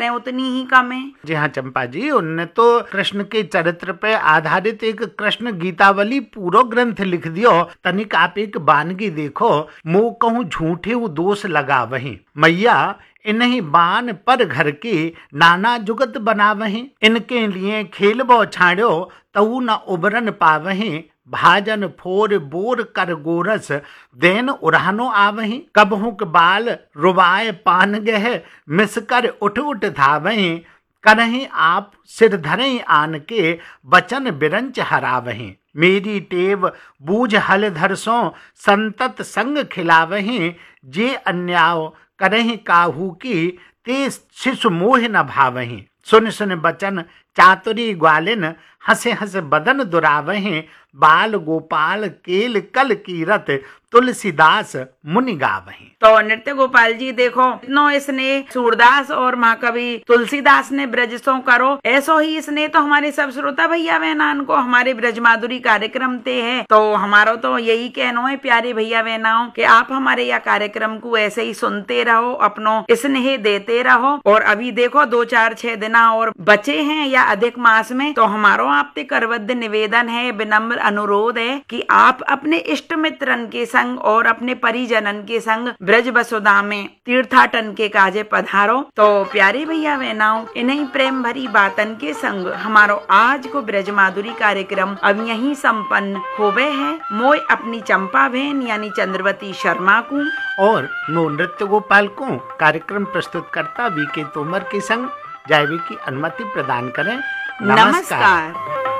करें उतनी ही कम है। जी हाँ चंपा जी, उनने तो कृष्ण के चरित्र पे आधारित एक कृष्ण गीतावली पूरा ग्रंथ लिख दियो। तनिक आप एक बानगी देखो, मुँह कहूँ झूठे वो दोष लगा वही मैया, इन्हीं बान पर घर की नाना जुगत बनावहीं। इनके लिए खेल बो छाड़ो तऊ न उबरन पावहीं। भाजन फोर बोर कर गोरस देन उड़ानो आवहीं। कबहू के बाल रुबाए पान गह मिसकर उठ उठ धावहीं। करहीं आप सिर धरें आन के बचन बिरंच हरावहीं। मेरी टेव बूझ हल धरसों संतत संग खिलावहीं। जे अन्याय करहीं काहू की ते शिशु मोह न भावहीं। सुन सुन बचन चातुरी ग्वालिन हंसे हंस बदन दुरावहीं। बाल गोपाल केल कल कीरत तुलसीदास मुनि गावहीं। तो नृत्य गोपाल जी देखो, इतनो इसने सूरदास और महाकवि तुलसीदास ने ब्रजसों करो, ऐसो ही इसने तो हमारे सब श्रोता भैया बहनान को हमारे ब्रज माधुरी कार्यक्रम ते है। तो हमारो तो यही कहना है प्यारे भैया बहनाओं कि आप हमारे यह कार्यक्रम को ऐसे ही सुनते रहो, अपनो स्नेह देते रहो। और अभी देखो 2-4-6 दिन और बचे हैं या अधिक मास में, तो हमारो आपसे करवद्य निवेदन है, विनम्र अनुरोध है कि आप अपने इष्ट मित्रन के संग और अपने परिजनन के संग ब्रज वसुधा में तीर्थाटन के काजे पधारो। तो प्यारे भैया बहनाओं, इन्हीं प्रेम भरी बातन के संग हमारो आज को ब्रज माधुरी कार्यक्रम अब यहीं संपन्न होवे है। मोय अपनी चंपा बहन यानी चंद्रवती शर्मा को और नो नृत्य गोपाल को कार्यक्रम प्रस्तुत करता वीके तोमर के संग जायवे की अनुमति प्रदान करें। नमस्कार।